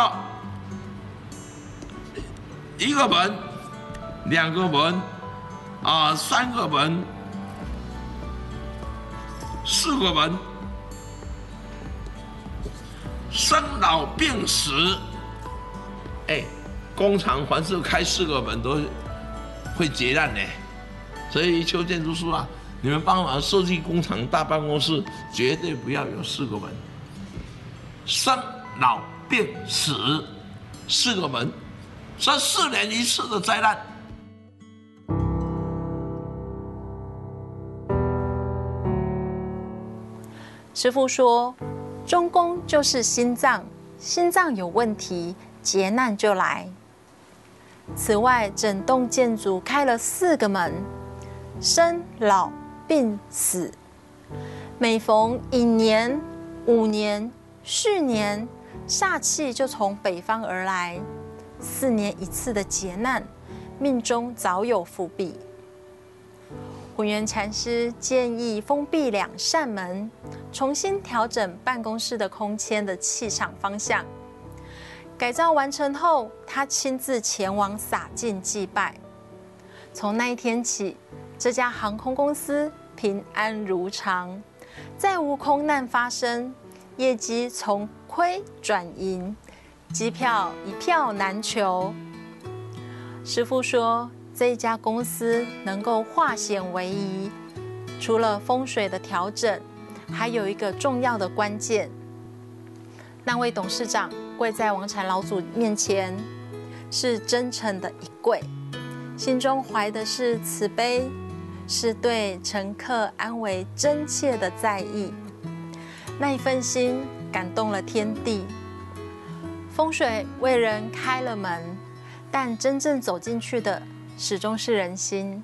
要1个门、2个门3个门、4个门，生老病死。工厂凡是开4个门都会劫难呢。所以邱建筑师你们帮忙设计工厂大办公室，绝对不要有4个门。生老病死4个门，这4年1次的灾难。 师父说，中宫就是心脏，心脏有问题，劫难就来。此外，整栋建筑开了4个门，生老病死。每逢寅年、午年、戌年，煞气就从北方而来，4年1次的劫难，命中早有伏笔。混元禅师建议封闭2扇门，重新调整办公室的空间的气场方向。改造完成后，他亲自前往洒净祭拜。从那一天起，这家航空公司平安如常，再无空难发生，业绩从亏转盈，机票一票难求。师父说，这一家公司能够化险为夷，除了风水的调整，还有一个重要的关键。那位董事长跪在王禅老祖面前，是真诚的一跪，心中怀的是慈悲，是对乘客安危真切的在意。那一份心感动了天地。风水为人开了门，但真正走进去的始终是人心。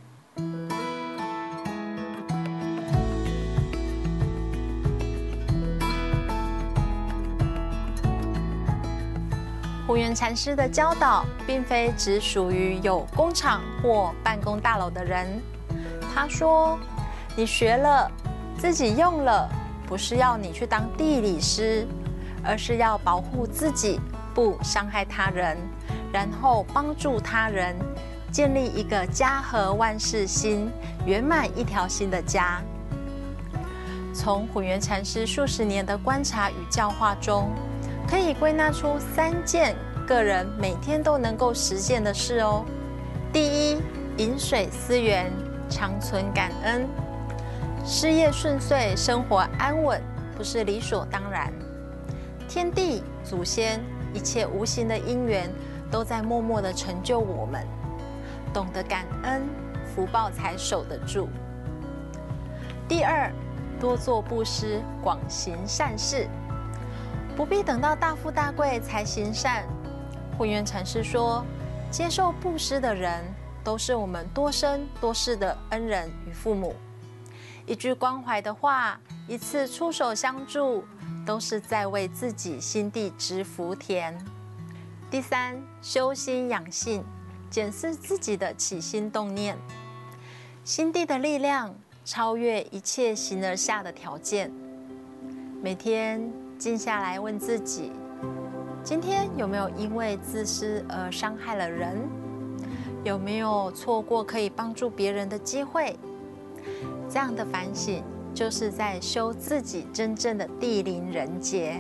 混元禅师的教导，并非只属于有工厂或办公大楼的人。他说：“你学了，自己用了，不是要你去当地理师，而是要保护自己，不伤害他人，然后帮助他人，建立一个家和万事兴，圆满一条新的家。”从混元禅师数十年的观察与教化中，可以归纳出3件个人每天都能够实现的事哦。第一，饮水思源，常存感恩。事业顺遂，生活安稳，不是理所当然。天地、祖先，一切无形的因缘，都在默默地成就我们。懂得感恩，福报才守得住。第二，多做布施，广行善事。不必等到大富大贵才行善。混元禅师说，接受布施的人都是我们多生多世的恩人与父母。一句关怀的话，一次出手相助，都是在为自己心地植福田。第三，修心养性，检视自己的起心动念。心地的力量超越一切形而下的条件。每天静下来问自己，今天有没有因为自私而伤害了人？有没有错过可以帮助别人的机会？这样的反省，就是在修自己真正的地灵人杰。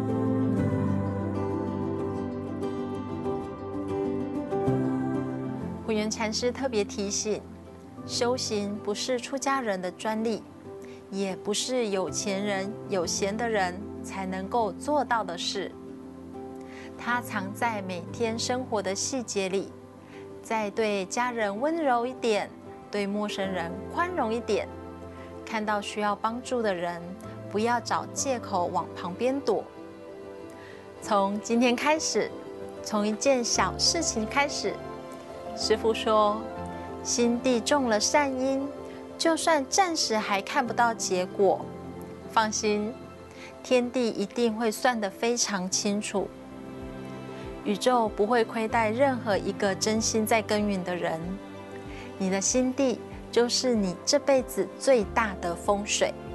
混元禅师特别提醒，修行不是出家人的专利，也不是有钱人、有闲的人才能够做到的事。它藏在每天生活的细节里，在对家人温柔一点，对陌生人宽容一点，看到需要帮助的人，不要找借口往旁边躲。从今天开始，从一件小事情开始，师父说，心地种了善因，就算暂时还看不到结果，放心，天地一定会算得非常清楚。宇宙不会亏待任何一个真心在耕耘的人。你的心地就是你这辈子最大的风水。